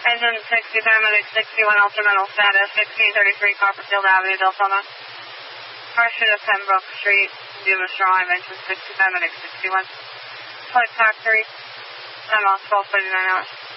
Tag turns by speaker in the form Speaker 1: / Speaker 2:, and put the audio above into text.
Speaker 1: Engine 60 paramedic 61 ultramental status 1633 Copperfield Avenue, Deltona. Pursuit of Pembroke Street, Dumas Drive, engine 60 paramedic 61. Flight factory, time off 12:39 hours.